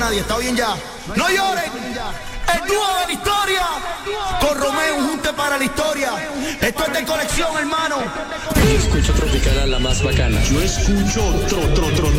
nadie, está bien ya. No lloren. El dúo de la historia. Con Romeo, un junte para la historia. Esto es de colección, hermano. Yo escucho Tropical a la más bacana. Yo escucho